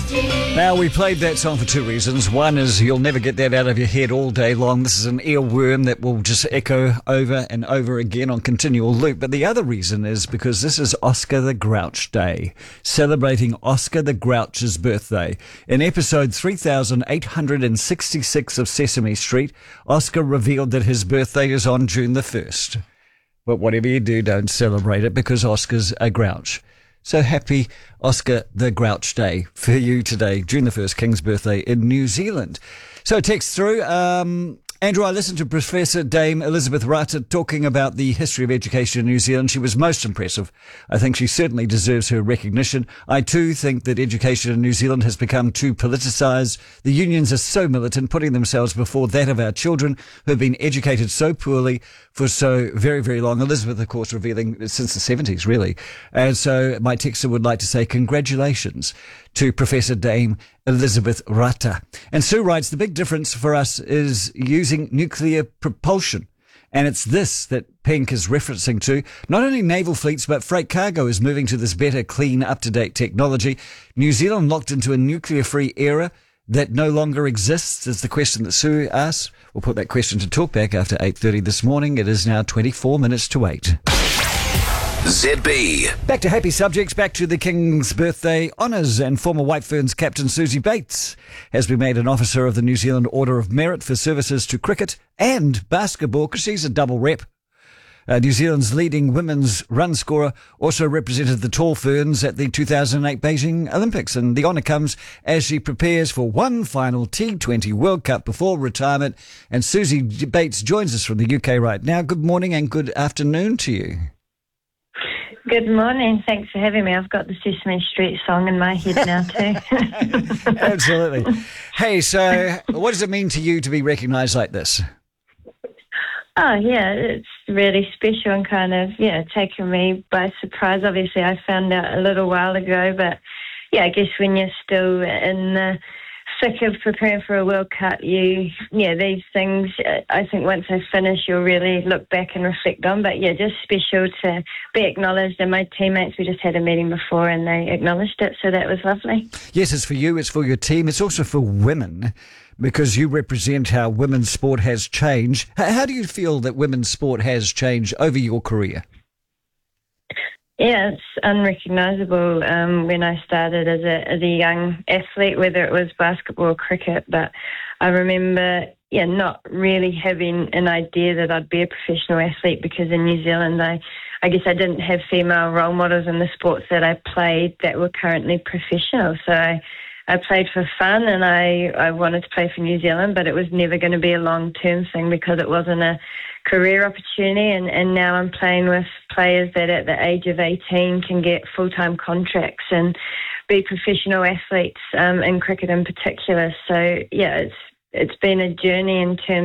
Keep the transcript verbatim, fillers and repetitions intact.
Now, we played that song for two reasons. One is you'll never get that out of your head all day long. This is an earworm that will just echo over and over again on continual loop. But the other reason is because this is Oscar the Grouch Day, celebrating Oscar the Grouch's birthday. In episode three thousand eight hundred sixty-six of Sesame Street, Oscar revealed that his birthday is on June the first. But whatever you do, don't celebrate it because Oscar's a grouch. So happy Oscar the Grouch Day for you today, June the first, King's birthday in New Zealand. So text through. Um, Andrew, I listened to Professor Dame Elizabeth Rata talking about the history of education in New Zealand. She was most impressive. I think she certainly deserves her recognition. I too think that education in New Zealand has become too politicised. The unions are so militant, putting themselves before that of our children who have been educated so poorly for so very, very long. Elizabeth, of course, revealing since the seventies, really. And so my texter would like to say congratulations to Professor Dame Elizabeth Rata. And Sue writes, the big difference for us is using nuclear propulsion. And it's this that Pink is referencing to. Not only naval fleets, but freight cargo is moving to this better, clean, up-to-date technology. New Zealand locked into a nuclear-free era that no longer exists is the question that Sue asks. We'll put that question to talkback after eight thirty this morning. It is now twenty-four minutes to eight. Z B. Back to happy subjects, back to the King's birthday honours, and former White Ferns captain Susie Bates has been made an officer of the New Zealand Order of Merit for services to cricket and basketball, because she's a double rep. Uh, New Zealand's leading women's run scorer also represented the Tall Ferns at the two thousand eight Beijing Olympics, and the honour comes as she prepares for one final T twenty World Cup before retirement. And Susie Bates joins us from the U K right now. Good morning and good afternoon to you. Good morning. Thanks for having me. I've got the Sesame Street song in my head now too. Absolutely. Hey, so what does it mean to you to be recognised like this? Oh, yeah, it's really special and kind of, yeah, taken me by surprise. Obviously, I found out a little while ago, but yeah, I guess when you're still in the thick of preparing for a World Cup, you, yeah, these things, I think once I finish, you'll really look back and reflect on. But yeah, just special to be acknowledged. And my teammates, we just had a meeting before and they acknowledged it, so that was lovely. Yes, it's for you, it's for your team, it's also for women, because you represent how women's sport has changed. How do you feel that women's sport has changed over your career? Yeah, it's unrecognisable um, when I started as a as a young athlete, whether it was basketball or cricket. But I remember, yeah, not really having an idea that I'd be a professional athlete, because in New Zealand, I, I guess I didn't have female role models in the sports that I played that were currently professional. So I, I played for fun, and I, I wanted to play for New Zealand, but it was never going to be a long-term thing because it wasn't a career opportunity. And, and now I'm playing with players that at the age of eighteen can get full-time contracts and be professional athletes um, in cricket in particular. So, yeah, it's it's been a journey in terms